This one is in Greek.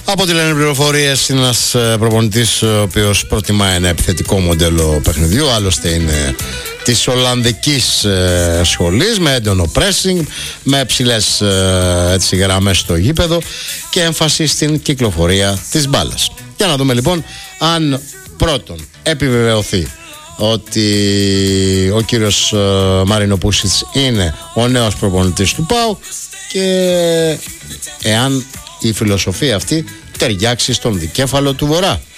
Από ό,τι λένε πληροφορίες, είναι ένας προπονητής ο οποίος προτιμά ένα επιθετικό μοντέλο παιχνιδιού. Άλλωστε είναι της Ολλανδικής σχολής, με έντονο pressing, με ψηλές γραμμές στο γήπεδο και έμφαση στην κυκλοφορία της μπάλας. Για να δούμε λοιπόν αν πρώτον επιβεβαιωθεί ότι ο κύριος Μάρινο Πούσιτς είναι ο νέος προπονητής του ΠΑΟΚ και εάν η φιλοσοφία αυτή ταιριάξει στον δικέφαλο του Βορρά.